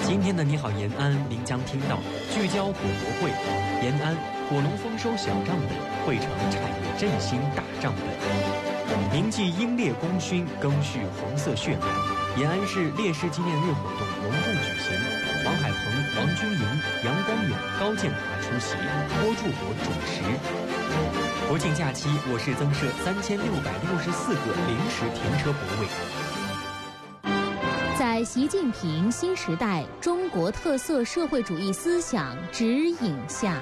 今天的你好延安，您将听到聚焦果国会，延安果农丰收小账本汇成产业振兴大账本，铭记英烈功勋，赓续红色血脉。延安市烈士纪念日活动隆重举行，王海鹏、王军营、杨光远、高建华出席，郭柱国主持。国庆假期，我市增设3664个临时停车泊位。 在习近平新时代中国特色社会主义思想指引下，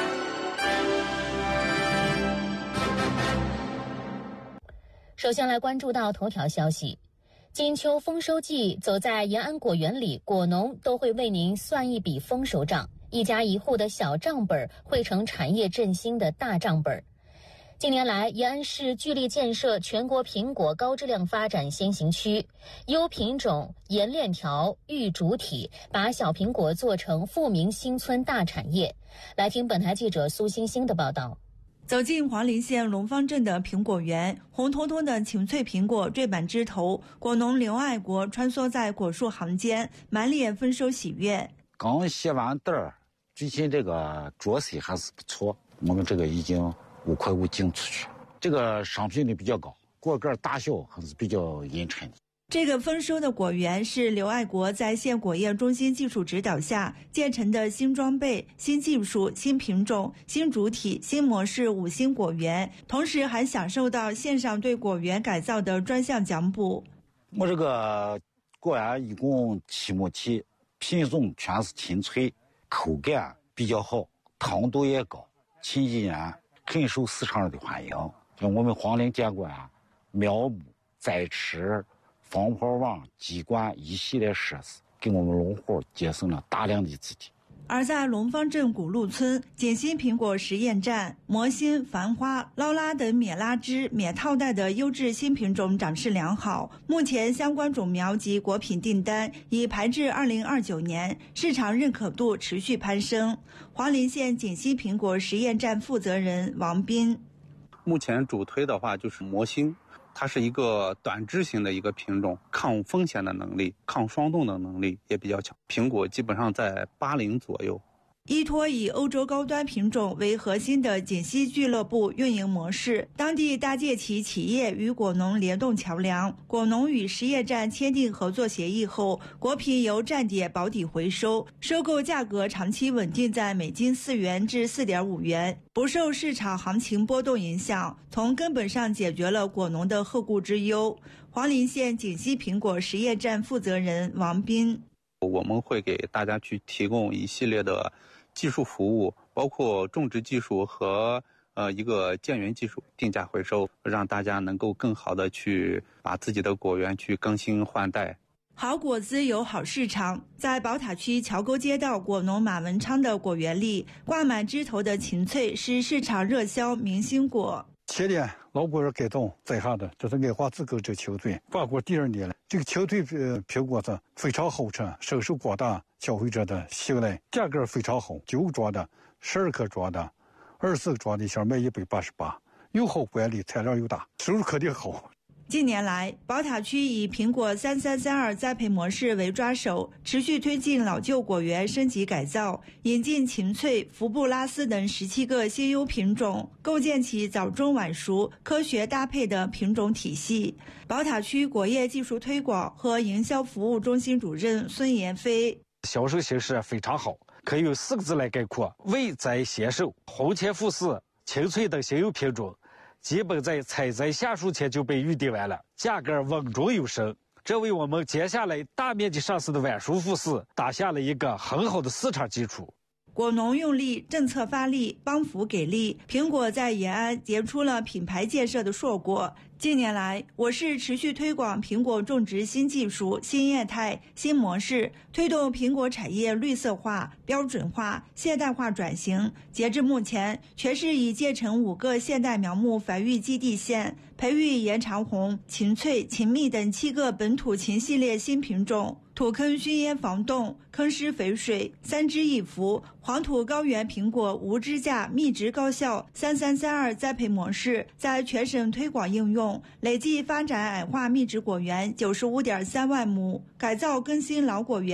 首先来关注到头条消息。金秋丰收季，走在延安果园里，果农都会为您算一笔丰收账，一家一户的小账本汇成产业振兴的大账本。近年来，延安市聚力建设全国苹果高质量发展先行区，优品种、盐链条、育主体，把小苹果做成富民新村大产业。来听本台记者苏欣欣的报道。 走进黄陵县龙方镇的苹果园，红彤彤的青翠苹果缀满枝头，果农刘爱国穿梭在果树行间，满脸丰收喜悦。 刚卸完袋儿，最近这个着色还是不错，我们这个已经5块5进出去，这个商品率比较高，果干大小还是比较匀称的。 这个丰收的果园是刘爱国在县果业中心技术指导下建成的新装备、新技术、新品种、新主体、新模式5星果园，同时还享受到县上对果园改造的专项奖补。 我这个果园一共7亩地，品种全是青翠，口感比较好，糖度也高，近几年很受市场的欢迎。像我们黄陵监管苗圃、栽池、防泡网、机关一系列设施，给我们农户节省了大量的资金。 而在龙方镇古路村碱新苹果实验站，魔心、繁花、捞拉等免拉枝、免套袋的优质新品种长势良好，目前相关种苗及果品订单已排至2029年，市场认可度持续攀升。黄陵县碱新苹果实验站负责人王斌： 目前主推的话就是魔心，它是一个短枝型的一个品种，抗风险的能力、抗霜冻的能力也比较强。苹果基本上在80左右。 依托以欧洲高端品种为核心的碱西俱乐部运营模式，当地搭建起企业与果农联动桥梁。果农与实验站签订合作协议后，果品由站点保底回收，收购价格长期稳定在每斤4元至4.5元，不受市场行情波动影响，从根本上解决了果农的后顾之忧。黄陵县锦西苹果实验站负责人王斌： 我们会给大家去提供一系列的技术服务，包括种植技术和一个建园技术，定价回收，让大家能够更好的去把自己的果园去更新换代。 好果子有好市场，在宝塔区桥沟街道果农马文昌的果园里，挂满枝头的芹翠是市场热销明星果。 前年老果园改造栽下的，这是爱华自购这秋穗，挂果第2年了。这个秋穗苹果子非常好吃，深受广大消费者的信赖，价格非常好，9装的、12颗装的、24个装的，想卖188，又好管理，产量又大，收入肯定好。 近年来，宝塔区以苹果3332栽培模式为抓手，持续推进老旧果园升级改造，引进芹翠、福布拉斯等17个新优品种，构建起早中晚熟、科学搭配的品种体系。宝塔区果业技术推广和营销服务中心主任孙延飞： 销售形势非常好，可以用4个字来概括：稳栽先手。红前富士、青翠等新优品种基本在采摘下树前就被预定完了，价格稳中有升，这为我们接下来大面积上市的晚熟富士打下了一个很好的市场基础。 果农用力，政策发力，帮扶给力，苹果在延安结出了品牌建设的硕果。近年来，我市持续推广苹果种植新技术、新业态、新模式，推动苹果产业绿色化、标准化、现代化转型。截至目前，全市已建成5个现代苗木繁育基地线，培育延长红、芹翠、芹蜜等7个本土芹系列新品种。土坑熏烟防冻，坑施肥水，3支1扶，黄土高原苹果无支架密植高效3332栽培模式在全省推广应用，累计发展矮化密植果园95.3万亩，改造更新老果园